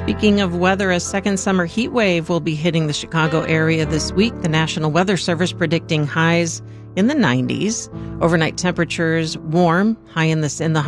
Speaking of weather, a second summer heat wave will be hitting the Chicago area this week. The National Weather Service predicting highs in the 90s. Overnight temperatures warm, high in the